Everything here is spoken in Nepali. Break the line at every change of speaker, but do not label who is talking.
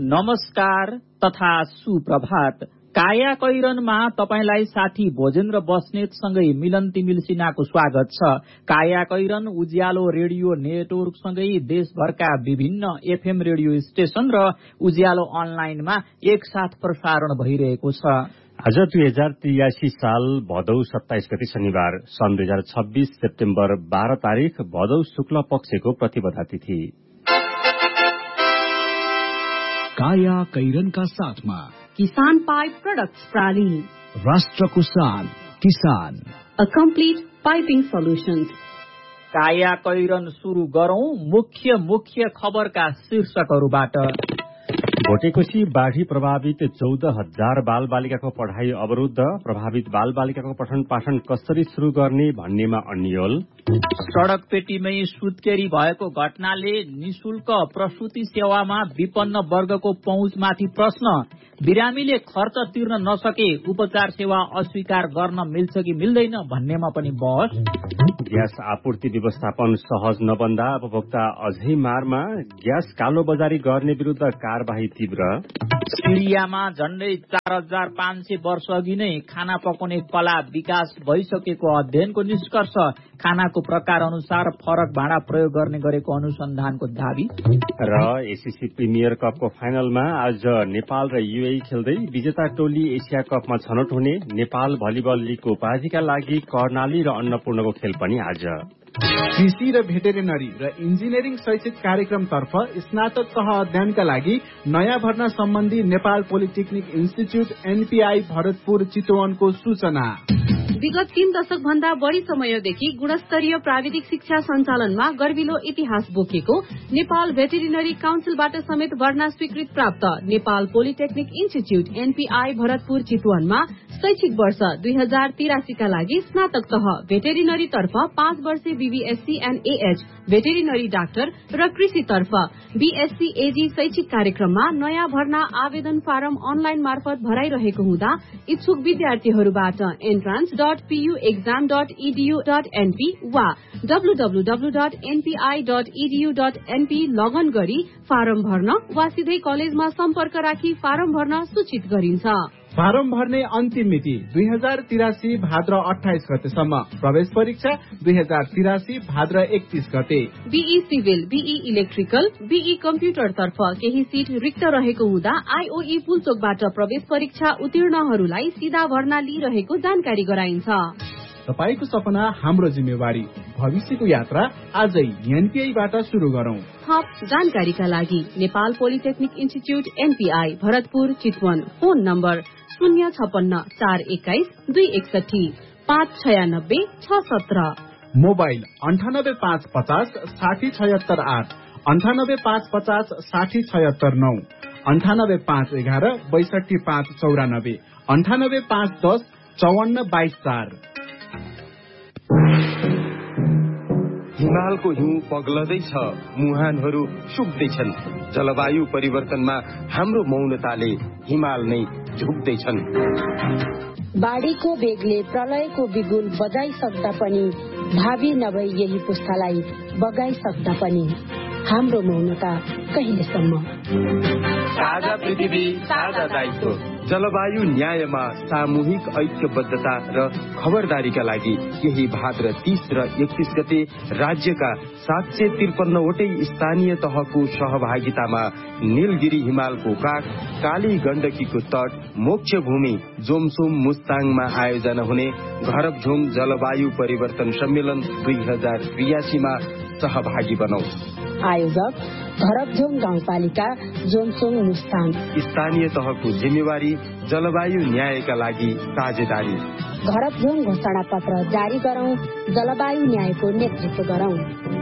नमस्कार तथा सुप्रभात। काया कैरनमा तपाईलाई साथी भोजेन्द्र बस्नेतसँगै मिलन तिमिल सिन्हाको स्वागत छ। काया कैरन उज्यालो रेडियो नेटवर्कसँगै देशभरका विभिन्न एफएम रेडियो स्टेशन र उज्यालो अनलाइनमा एकसाथ प्रसारण भइरहेको छ।
आज 2083 साल भदौ 27 गते शनिबार सन् 2026 सेप्टेम्बर 12 तारिक भदौ शुक्ल पक्षको प्रतिपदा तिथि।
काया कैरनका साथमा
किसान पाइप प्रोडक्ट्स प्राली,
राष्ट्रको शान किसान,
अ कम्प्लिट पाइपिङ सोल्युशन्स।
काया कैरन सुरु गरौं मुख्य खबरका शीर्षकहरूबाट।
भोटेकोशी बाढी प्रभावित 14,000 बालबालिकाको पढाइ अवरुद्ध, प्रभावित बालबालिकाको पठन पाठन कसरी शुरू गर्ने भन्नेमा अन्यल।
सड़क पेटीमै सुत्केरी भएको घटनाले निशुल्क प्रसूति सेवामा विपन्न वर्गको पहुँचमाथि प्रश्न। बिरामीले खर्च तिर्न नसके उपचार सेवा अस्वीकार गर्न मिल्छ कि मिल्दैन भन्नेमा पनि बहस।
ग्यास आपूर्ति व्यवस्थापन सहज नबन्दा उपभोक्ता अझै मारमा, ग्यास कालोबजारी गर्ने विरुद्ध कारबाही तीव्र।
सिरियामा झण्डै 4,500 वर्ष अघि नै खाना पकाउने कला विकास भइसकेको अध्ययनको निष्कर्ष। खानाको प्रकार अनुसार फरक भाँडा प्रयोग गर्ने गरेको अनुसन्धानको दावी।
र एसीसी प्रिमियर कपको फाइनलमा आज नेपाल र युएई खेल्दै विजेता टोली एसिया कपमा छनौट हुने। नेपाल भलिबल लीगको उपाधिका लागि कर्णाली र अन्नपूर्णको खेल पनि आज।
कृषि र भेटेरिनरी र इन्जिनियरिङ शैक्षिक कार्यक्रमतर्फ स्नातक तह अध्ययनका लागि नयाँ भर्ना सम्बन्धी Nepal polytechnic institute NPI Bharatpur चितवनको सूचना।
विगत 3 दशक भन्दा बढ़ी समयदेखि गुणस्तरीय प्राविधिक शिक्षा सञ्चालनमा गर्विलो इतिहास बोकेको नेपाल भेटेरिनरी काउन्सिलबाट समेत भर्ना स्वीकृत प्राप्त Nepal polytechnic institute NPI Bharatpur चितवनमा शैक्षिक वर्ष 2083 का लागि स्नातक तह भेटेरिनरी तर्फ 5 वर्षे BVSc and AH veterinary doctor र कृषि तर्फ बीएससी एजी शैक्षिक कार्यक्रममा नयाँ भर्ना आवेदन फारम अनलाइन मार्फत भराइरहेको हुँदा इच्छुक विद्यार्थीहरूबाट entrance.puexam.edu.np वा www.npi.edu.np लगन गरी फारम भर्न वा सिधै कलेजमा सम्पर्क राखी फारम भर्न सूचित गरिन्छ।
फारम भर्ने अन्तिम मिति 2083 भाद्र 28 गतेसम्म। प्रवेश परीक्षा 2083 भाद्र 31 गते।
Be civil, be electrical, be computer तर्फ केही सीट रिक्त रहेको हुँदा आईओई पुलचोकबाट प्रवेश परीक्षा उत्तीर्णहरूलाई सीधा भर्ना लिइरहेको जानकारी गराइन्छ।
तपाईको सपना हाम्रो जिम्मेवारी, भविष्यको यात्रा आजै एनपीआईबाट शुरू गरौं।
थप जानकारीका लागि Nepal polytechnic institute NPI Bharatpur Chitwan, phone number 056 421 261 596 617,
mobile 98550 60768 98550 60769 98511 62594 98510 5422 4।
हिमालको हिउँ पग्लदैछ, मुहानहरू सुक्दैछन्। जलवायु परिवर्तनमा हाम्रो मौनताले हिमाल नै झुक्दैछन्।
बाढीको बेगले प्रलयको बिगुल बजाइसक्दा पनि, भावी नभई यही पुस्तालाई बगाइसक्दा पनि हाम्रो मौनता कहिलेसम्म?
साझा पृथ्वी, साझा दायित्व। जलवायु न्यायमा सामूहिक ऐक्यबद्धता र खबरदारीका लागि यही भाद्र 30 र 31 गते राज्यका 753 वटै स्थानीय तहको सहभागितामा नीलगिरी हिमालको काख, काली गण्डकीको तट, मोक्ष भूमि जोमसोम मुस्ताङमा आयोजना हुने घरबझोङ जलवायु परिवर्तन सम्मेलन 2083 मा सहभागी बनौ।
आयोजक घरबझोङ गाउँपालिका जोमसोङ मुस्ताङ।
स्थानीय तहको जिम्मेवारी जलवायु न्यायका लागि साझेदारी।
घरबझोङ घोषणा पत्र जारी गरौं, जलवायु न्यायको नेतृत्व गरौं।